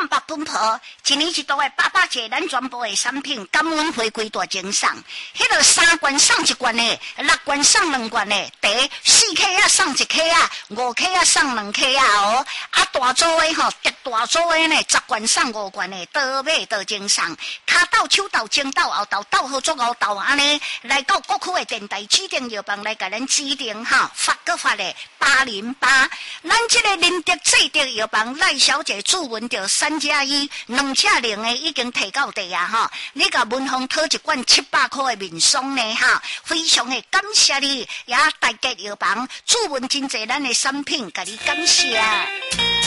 万八本铺，一年一度的800节咱全部的产品感恩回归大精送，迄个3罐送1罐的，6罐送2罐的，第4克啊送1克啊，5克啊送2克啊哦，啊大组的吼，特大组的呢10罐送5罐的，多买多精送，骹斗、手斗、前斗、后斗、斗好做5斗安尼，来到各区的电台指定药房来甲咱指定哈，发个发的808，咱这个林德制德药房赖小姐注文着3+1，2加0的已经提到地啊哈，你甲文芳讨1罐700块的面霜呢哈，非常的感谢你，也大吉药房注文真济咱的产品，甲你感谢。